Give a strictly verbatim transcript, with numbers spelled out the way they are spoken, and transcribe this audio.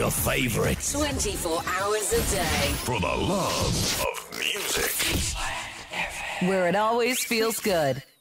your favorites. twenty-four hours a day. For the love of music. Where it always feels good.